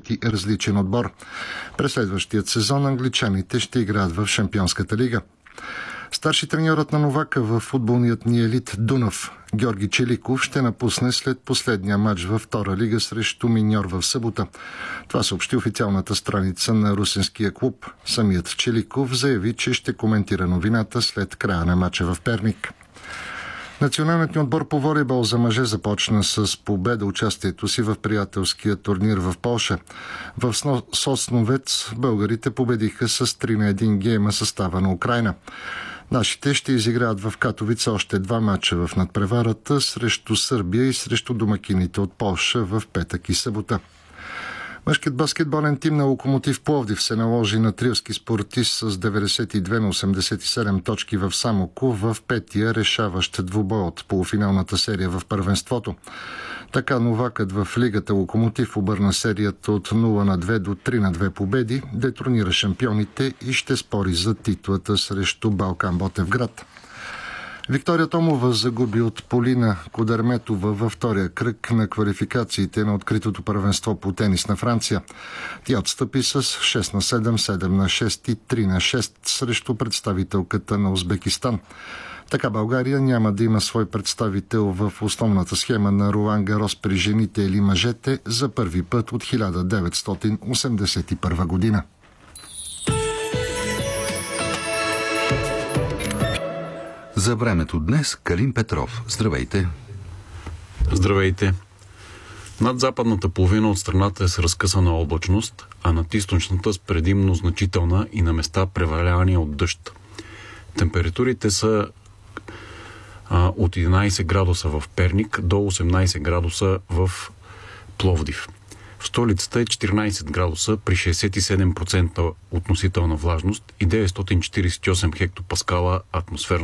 пъти различен отбор. През следващият сезон англичаните ще играят в Шампионската лига. Старши треньорът на Новака в футболният ни елит Дунав, Георги Челиков, ще напусне след последния матч във втора лига срещу Миньор в събота. Това съобщи официалната страница на русинския клуб. Самият Челиков заяви, че ще коментира новината след края на матча в Перник. Националният ни отбор по волейбол за мъже започна с победа участието си в приятелския турнир в Полша. В Сосновец българите победиха с 3-1 гейма състава на Украйна. Нашите ще изиграят в Катовица още 2 мача в надпреварата срещу Сърбия и срещу домакините от Полша в петък и събота. Мъжкият баскетболен тим на Локомотив Пловдив се наложи на триолски спортист с 92 на 87 точки в Самоков в петия решаващ двубой от полуфиналната серия в първенството. Така новакът в лигата Локомотив обърна серията от 0-2 до 3-2 победи, детронира шампионите и ще спори за титлата срещу Балкан Ботевград. Виктория Томова загуби от Полина Кодерметова във втория кръг на квалификациите на откритото първенство по тенис на Франция. Тя отстъпи с 6-7, 7-6 и 3-6 срещу представителката на Узбекистан. Така България няма да има свой представител в основната схема на Ролан Гарос при жените или мъжете за първи път от 1981 година. За времето днес Калин Петров. Здравейте! Здравейте! Над западната половина от страната е с разкъсана облачност, а над източната с предимно значителна и на места превалявания от дъжд. Температурите са от 11 градуса в Перник до 18 градуса в Пловдив. В столицата е 14 градуса при 67% относителна влажност и 948 хектопаскала атмосферна